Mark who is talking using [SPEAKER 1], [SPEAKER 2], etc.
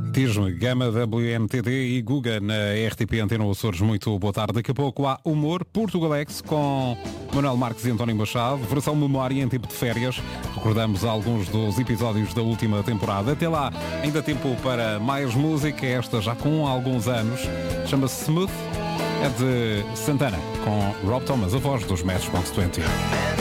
[SPEAKER 1] Tisme, Gama, WMTD e Guga na RTP Antena Açores. Muito boa tarde. Daqui a pouco há Humor, Portugalex com Manuel Marques e António Machado. Versão memória em tempo de férias. Recordamos alguns dos episódios da última temporada. Até lá, ainda tempo para mais música. Esta já com alguns anos. Chama-se Smooth. É de Santana, com Rob Thomas, a voz dos Matchbox 20.